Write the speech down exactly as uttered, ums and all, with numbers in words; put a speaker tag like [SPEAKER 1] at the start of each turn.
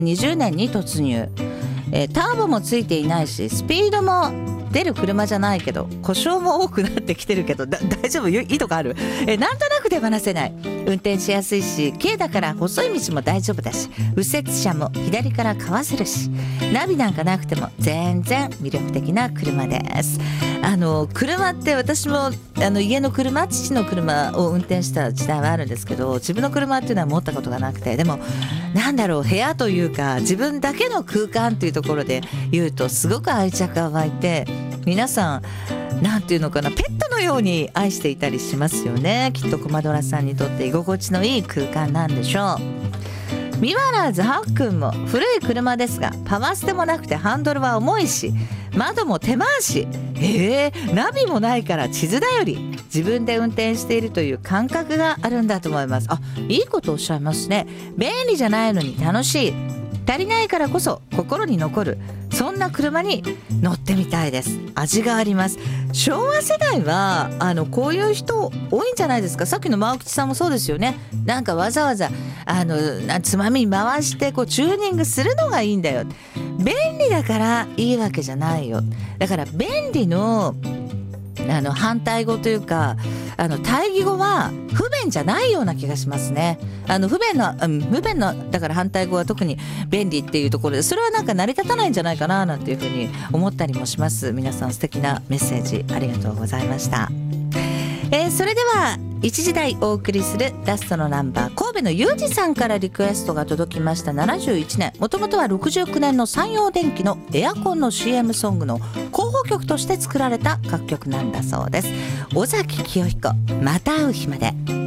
[SPEAKER 1] にじゅうねんに突入、えー、ターボもついていないしスピードも出る車じゃないけど故障も多くなってきてるけどだ大丈夫？いいとこある？えー、なんとなく手放せない。運転しやすいし軽だから細い道も大丈夫だし右折車も左からかわせるしナビなんかなくても全然魅力的な車です。あの車って私もあの家の車父の車を運転した時代はあるんですけど自分の車っていうのは持ったことがなくてでもなんだろう部屋というか自分だけの空間というところで言うとすごく愛着が湧いて皆さんなんていうのかなペットのように愛していたりしますよね。きっとコマドラさんにとって居心地のいい空間なんでしょう。ミワラーズハックンも古い車ですがパワーステもなくてハンドルは重いし窓も手回しえー、ナビもないから地図頼り自分で運転しているという感覚があるんだと思います。あ、いいことをおっしゃいますね。便利じゃないのに楽しい足りないからこそ心に残るそんな車に乗ってみたいです。味があります。昭和世代はあのこういう人多いんじゃないですか。さっきのマオキチさんもそうですよね。なんかわざわざあのつまみ回してこうチューニングするのがいいんだよ。便利だからいいわけじゃないよ。だから便利のあの反対語というかあの対義語は不便じゃないような気がしますね。あの不便な、うん、不便なだから反対語は特に便利っていうところでそれはなんか成り立たないんじゃないかななんていうふうに思ったりもします。皆さん素敵なメッセージありがとうございました。えー、それでは一時台お送りするラストのナンバー神戸のゆうじさんからリクエストが届きました。ななじゅういちねんもともとはろくじゅうきゅうねんの山陽電機のエアコンの シーエム ソングの候補曲として作られた楽曲なんだそうです。尾崎紀世彦また会う日まで。